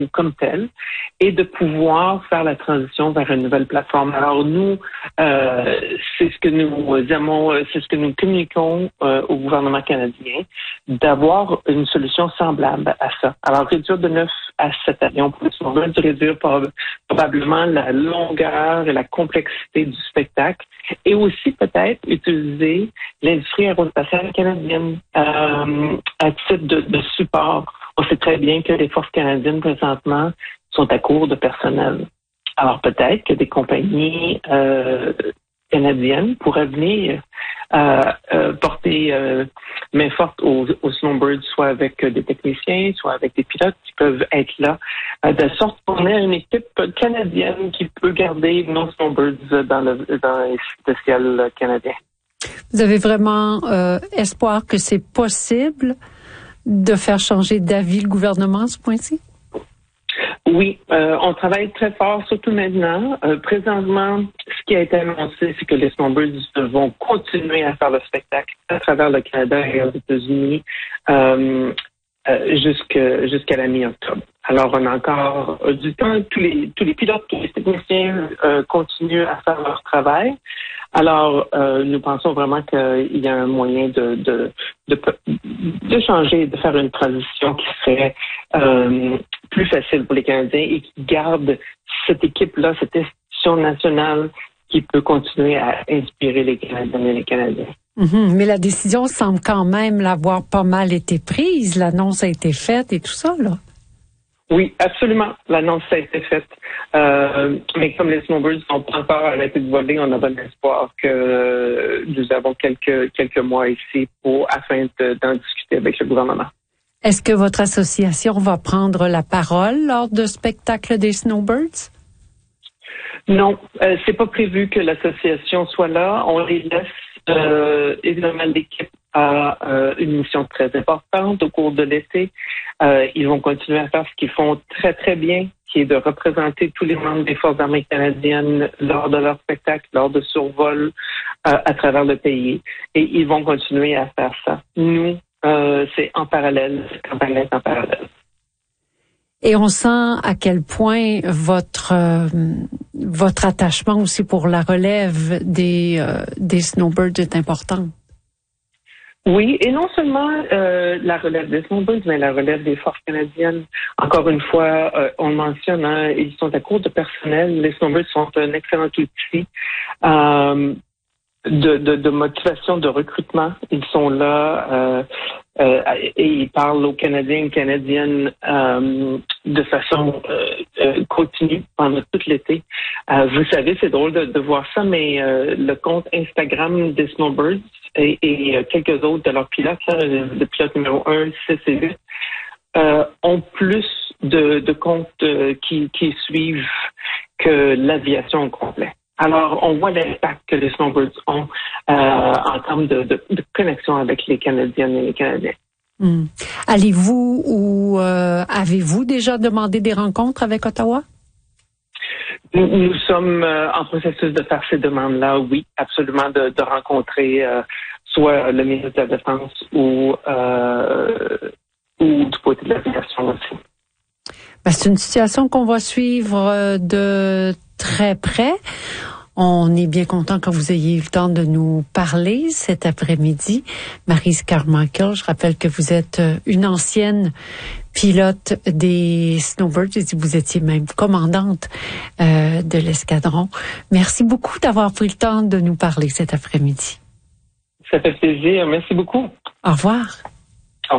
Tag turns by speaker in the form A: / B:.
A: comme tel et de pouvoir faire la transition vers une nouvelle plateforme. Alors nous, c'est ce que nous aimons, c'est ce que nous communiquons au gouvernement canadien, d'avoir une solution semblable à ça. Alors réduire de 9 à 7 avions pour les Snowbirds, réduire probablement la longueur et la complexité du spectacle et aussi peut-être utiliser l'industrie aérospatiale canadienne à titre de support. On sait très bien que les forces canadiennes présentement sont à court de personnel. Alors peut-être que des compagnies canadiennes pourraient venir porter main forte aux Snowbirds, soit avec des techniciens, soit avec des pilotes qui peuvent être là, de sorte qu'on ait une équipe canadienne qui peut garder nos Snowbirds dans le ciel canadien.
B: Vous avez vraiment espoir que c'est possible de faire changer d'avis le gouvernement à ce point-ci?
A: Oui, on travaille très fort, surtout maintenant. Présentement, ce qui a été annoncé, c'est que les Snowbirds vont continuer à faire le spectacle à travers le Canada et aux États-Unis jusqu'à la mi-octobre. Alors, on a encore du temps. Tous les pilotes, tous les techniciens continuent à faire leur travail. Alors, nous pensons vraiment qu'il y a un moyen de changer, de faire une transition qui serait plus facile pour les Canadiens et qui garde cette équipe-là, cette institution nationale qui peut continuer à inspirer les Canadiennes et les Canadiens.
B: Mm-hmm. Mais la décision semble quand même l'avoir pas mal été prise. L'annonce a été faite et tout ça, là.
A: Oui, absolument. L'annonce a été faite. Mais comme les Snowbirds n'ont pas encore arrêté de voler, on a bon espoir que nous avons quelques mois ici afin d'en discuter avec le gouvernement.
B: Est-ce que votre association va prendre la parole lors du spectacle des Snowbirds?
A: Non, c'est pas prévu que l'association soit là. On les laisse, évidemment, l'équipe a une mission très importante au cours de l'été. Ils vont continuer à faire ce qu'ils font très, très bien, qui est de représenter tous les membres des Forces armées canadiennes lors de leur spectacle, lors de survols à travers le pays. Et ils vont continuer à faire ça. Nous, c'est en parallèle, cette campagne est en parallèle.
B: Et on sent à quel point votre attachement aussi pour la relève des Snowbirds est important.
A: Oui, et non seulement la relève des Snowbirds, mais la relève des forces canadiennes. Encore une fois, on le mentionne, ils sont à court de personnel. Les Snowbirds sont un excellent outil de motivation, de recrutement. Ils sont là et ils parlent aux Canadiens et Canadiennes de façon continue pendant tout l'été. Vous savez, c'est drôle de voir ça, mais le compte Instagram des Snowbirds et quelques autres de leurs pilotes, le pilote numéro 1, 6 et 8, ont plus de comptes qui suivent que l'aviation au complet. Alors, on voit l'impact que les Snowbirds ont en termes de connexion avec les Canadiennes et les Canadiens.
B: Allez-vous ou avez-vous déjà demandé des rencontres avec Ottawa?
A: Nous sommes en processus de faire ces demandes-là, oui, absolument, de rencontrer soit le ministre de la Défense ou du côté de l'aviation aussi.
B: Ben, c'est une situation qu'on va suivre de très près. On est bien content que vous ayez eu le temps de nous parler cet après-midi. Maryse Carmichael, je rappelle que vous êtes une ancienne pilote des Snowbirds et vous étiez même commandante de l'escadron. Merci beaucoup d'avoir pris le temps de nous parler cet après-midi.
A: Ça fait plaisir. Merci beaucoup.
B: Au revoir.